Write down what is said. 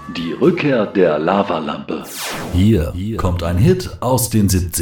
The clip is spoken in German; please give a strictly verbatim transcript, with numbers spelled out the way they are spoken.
Die Rückkehr der Lavalampe. Hier kommt ein Hit aus den siebzigern.